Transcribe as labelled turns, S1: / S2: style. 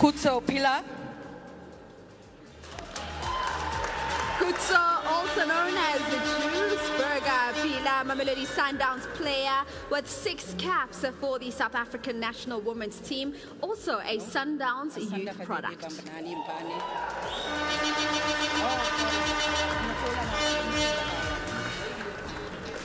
S1: Kutso Pilar.
S2: Kutso, also known as the Juice Burger Pilar, Mamelodi Sundowns player with 6 caps for the South African national women's team, also a Sundowns youth product.